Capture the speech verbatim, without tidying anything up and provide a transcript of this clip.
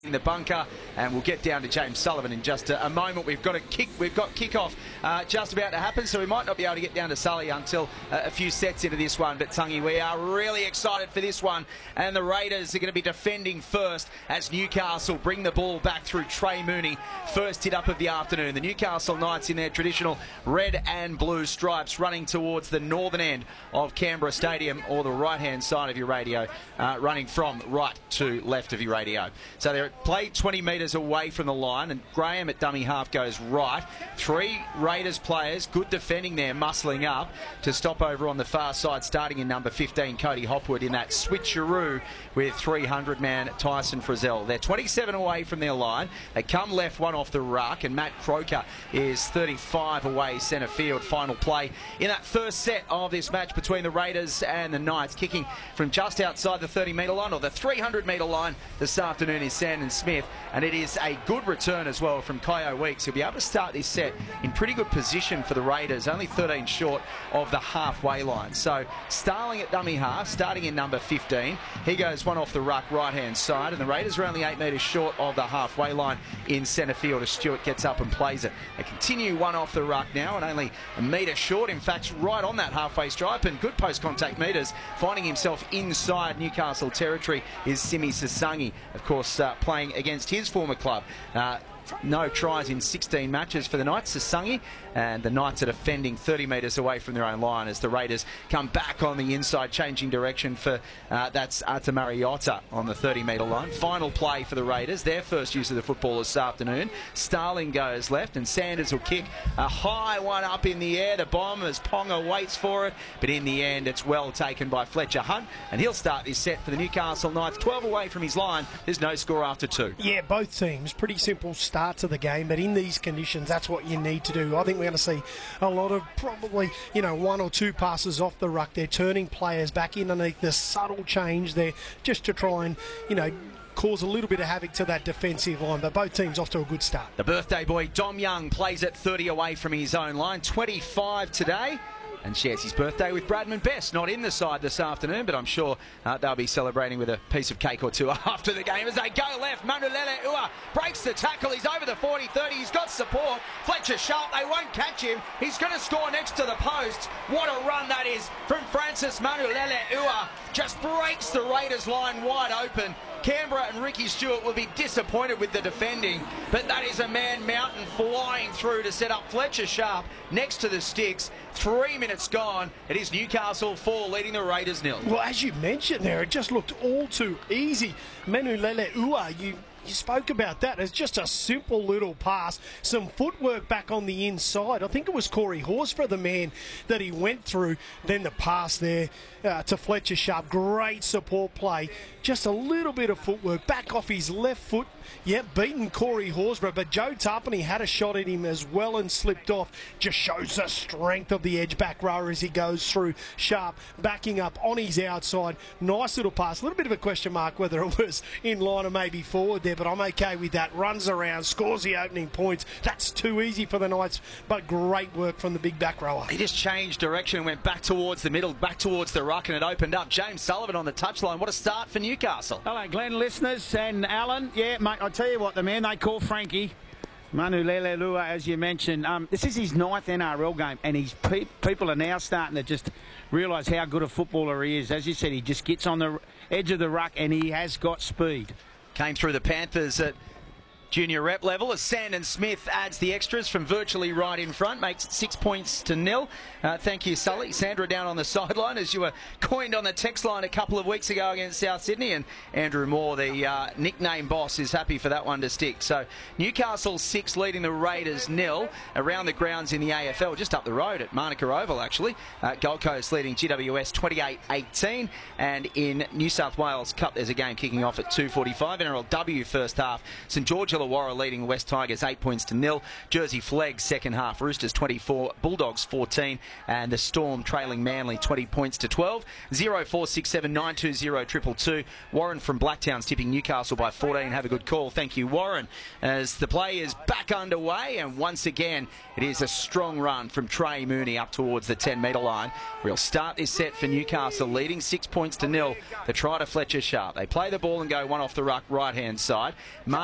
in the bunker, and we'll get down to James Sullivan in just a, a moment. We've got a kick, we've got kick-off uh, just about to happen, so we might not be able to get down to Sully until uh, a few sets into this one. But Tungy, we are really excited for this one, and the Raiders are going to be defending first as Newcastle bring the ball back through Trey Mooney. First hit up of the afternoon. The Newcastle Knights in their traditional red and blue stripes, running towards the northern end of Canberra Stadium, or the right-hand side of your radio, uh, running from right to left of your radio. So they're played twenty metres away from the line, and Graham at dummy half goes right. Three Raiders players, good defending there, muscling up to stop over on the far side, starting in number fifteen, Cody Hopwood, in that switcheroo with three hundred man Tyson Frizzell. They're twenty-seven away from their line. They come left, one off the ruck, and Matt Croker is thirty-five away centre field. Final play in that first set of this match between the Raiders and the Knights, kicking from just outside the thirty metre line, or the three hundred metre line this afternoon, is Sandon Smith, and it is a good return as well from Kyo Weeks. He'll be able to start this set in pretty good position for the Raiders, only thirteen short of the halfway line. So Starling at dummy half, starting in number fifteen. He goes one off the ruck right hand side, and the Raiders are only eight metres short of the halfway line in centre field as Stewart gets up and plays it. They continue one off the ruck now, and only a metre short, in fact right on that halfway stripe, and good post contact metres. Finding himself inside Newcastle territory is Simi Sasangi, of course uh, playing against his former club. Uh, no tries in sixteen matches for the Knights, Sasangi, and the Knights are defending thirty metres away from their own line as the Raiders come back on the inside, changing direction for uh, that's Ata Mariota on the thirty metre line. Final play for the Raiders, their first use of the football this afternoon. Starling goes left, and Sanders will kick a high one up in the air to bomb as Ponga waits for it, but in the end it's well taken by Fletcher Hunt, and he'll start this set for the Newcastle Knights. twelve away from his line, there's no score after two. Yeah, both teams, pretty simple start to the game, but in these conditions that's what you need to do. I think we're going to see a lot of probably, you know, one or two passes off the ruck. They're turning players back in underneath, the subtle change there just to try and, you know, cause a little bit of havoc to that defensive line, but both teams off to a good start. The birthday boy Dom Young plays at thirty away from his own line, twenty-five today, and shares his birthday with Bradman Best. Not in the side this afternoon, but I'm sure uh, they'll be celebrating with a piece of cake or two after the game as they go left. Manulele Ua breaks the tackle. He's over the forty thirty. He's got support. Fletcher Sharp, they won't catch him. He's going to score next to the post. What a run that is from Francis Manulele Ua. Just breaks the Raiders line wide open. Canberra and Ricky Stewart will be disappointed with the defending, but that is a man mountain flying through to set up Fletcher Sharp next to the sticks. Three minutes gone. It is Newcastle four leading the Raiders nil. Well, as you mentioned there, it just looked all too easy. Manulele Ua, you You spoke about that. It's just a simple little pass. Some footwork back on the inside. I think it was Corey Horsburgh, the man that he went through. Then the pass there uh, to Fletcher Sharp. Great support play. Just a little bit of footwork. Back off his left foot. Yep, beaten Corey Horsburgh, but Joe Tarpany had a shot at him as well and slipped off. Just shows the strength of the edge back rower as he goes through. Sharp backing up on his outside. Nice little pass. A little bit of a question mark whether it was in line or maybe forward there, but I'm okay with that. Runs around, scores the opening points. That's too easy for the Knights, but great work from the big back rower. He just changed direction and went back towards the middle, back towards the ruck, and it opened up. James Sullivan on the touchline. What a start for Newcastle. Hello, Glenn listeners and Alan. Yeah, mate, I'll tell you what, the man they call Frankie, Manulele Ua, as you mentioned, um, this is his ninth N R L game, and his pe people are now starting to just realise how good a footballer he is. As you said, he just gets on the edge of the ruck, and he has got speed. Came through the Panthers at junior rep level as Sandon Smith adds the extras from virtually right in front, makes it six points to nil. Uh, thank you, Sully. Sandra down on the sideline as you were coined on the text line a couple of weeks ago against South Sydney, and Andrew Moore, the uh, nickname boss, is happy for that one to stick. So Newcastle six leading the Raiders nil around the grounds in the A F L, just up the road at Manuka Oval actually. Uh, Gold Coast leading G W S twenty-eight eighteen, and in New South Wales Cup there's a game kicking off at two forty-five. N R L W first half, St George Illawarra leading the West Tigers eight points to nil. Jersey Flegg second half. Roosters twenty-four, Bulldogs fourteen, and the Storm trailing Manly twenty points to twelve. zero four six seven nine two zero two two. Warren from Blacktown's tipping Newcastle by fourteen. Have a good call. Thank you, Warren. As the play is back underway, and once again, it is a strong run from Trey Mooney up towards the ten metre line. We'll start this set for Newcastle, leading six points to nil. The try to Fletcher Sharp. They play the ball and go one off the ruck right hand side.